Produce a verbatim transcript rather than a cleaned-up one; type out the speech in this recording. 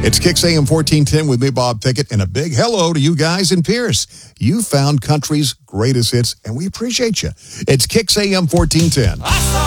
It's Kicks A M fourteen ten with me, Bob Pickett, and a big hello to you guys in Pierce. You found country's greatest hits, and we appreciate you. It's Kicks A M fourteen ten.